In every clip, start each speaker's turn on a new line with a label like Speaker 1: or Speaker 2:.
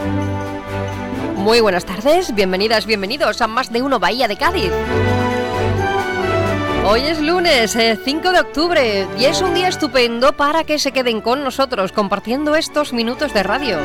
Speaker 1: Muy buenas tardes, bienvenidas, bienvenidos a Más de Uno Bahía de Cádiz. Hoy es lunes, 5 de octubre, y es un día estupendo para que se queden con nosotros compartiendo estos minutos de radio.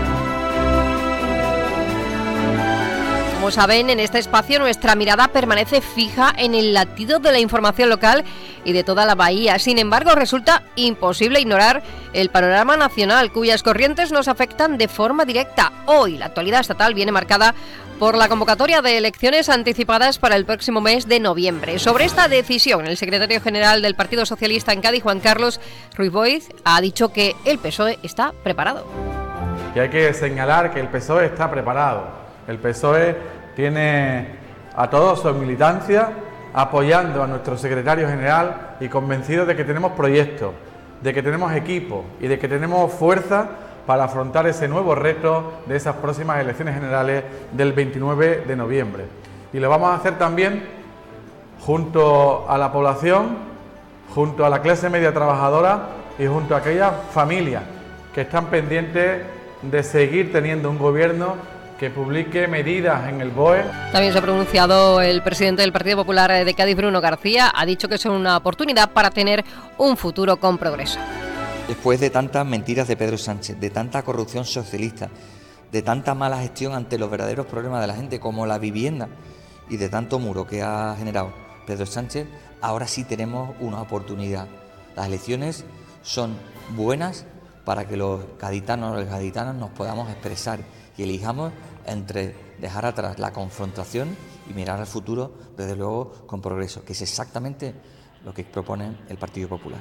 Speaker 1: Como saben, en este espacio nuestra mirada permanece fija en el latido de la información local y de toda la bahía. Sin embargo, resulta imposible ignorar el panorama nacional, cuyas corrientes nos afectan de forma directa. Hoy, la actualidad estatal viene marcada por la convocatoria de elecciones anticipadas para el próximo mes de noviembre. Sobre esta decisión, el secretario general del Partido Socialista en Cádiz, Juan Carlos Ruiz Boix, ha dicho que el PSOE está preparado.
Speaker 2: Y hay que señalar que el PSOE está preparado. El PSOE tiene a toda su militancia apoyando a nuestro secretario general y convencido de que tenemos proyectos, de que tenemos equipo y de que tenemos fuerza para afrontar ese nuevo reto de esas próximas elecciones generales del 29 de noviembre. Y lo vamos a hacer también junto a la población, junto a la clase media trabajadora y junto a aquellas familias que están pendientes de seguir teniendo un gobierno que publique medidas en el BOE.
Speaker 1: También se ha pronunciado el presidente del Partido Popular de Cádiz, Bruno García. Ha dicho que es una oportunidad para tener un futuro con progreso.
Speaker 3: Después de tantas mentiras de Pedro Sánchez, de tanta corrupción socialista, de tanta mala gestión ante los verdaderos problemas de la gente como la vivienda y de tanto muro que ha generado Pedro Sánchez, ahora sí tenemos una oportunidad. Las elecciones son buenas para que los gaditanos nos podamos expresar y elijamos entre dejar atrás la confrontación y mirar al futuro, desde luego, con progreso, que es exactamente lo que propone el Partido Popular.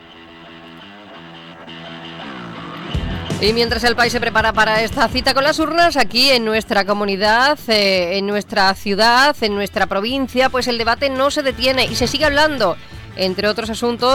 Speaker 1: Y mientras el país se prepara para esta cita con las urnas, aquí en nuestra comunidad, en nuestra ciudad, en nuestra provincia, pues el debate no se detiene y se sigue hablando, entre otros asuntos,